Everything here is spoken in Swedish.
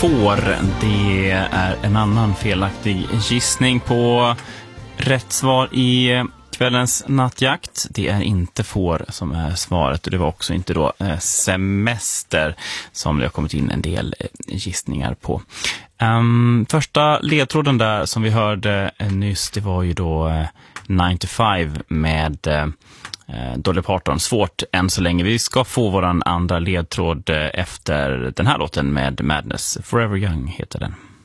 får. Det är en annan felaktig gissning på rätt svar i kvällens nattjakt. Det är inte får som är svaret, och det var också inte då semester som det har kommit in en del gissningar på. Första ledtråden där som vi hörde nyss, det var ju då 9 to 5 med Dolly Parton. Svårt än så länge. Vi ska få våran andra ledtråd efter den här låten med Madness. Forever Young heter den.